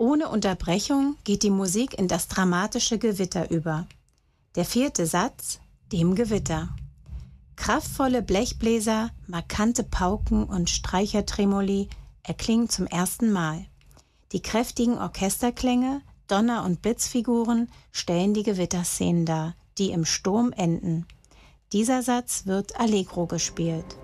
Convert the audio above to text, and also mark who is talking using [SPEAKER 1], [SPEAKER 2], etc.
[SPEAKER 1] Ohne Unterbrechung geht die Musik in das dramatische Gewitter über. Der 4. Satz, dem Gewitter. Kraftvolle Blechbläser, markante Pauken und Streichertremoli erklingen zum ersten Mal. Die kräftigen Orchesterklänge, Donner- und Blitzfiguren stellen die Gewitterszenen dar, die im Sturm enden. Dieser Satz wird Allegro gespielt.